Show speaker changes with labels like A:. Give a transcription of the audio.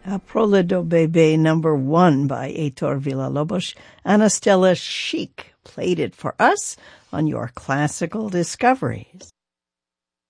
A: Prola do Bebé #1 by Heitor Villa-Lobos. Ana Stella Chic played it for us on your Classical Discoveries.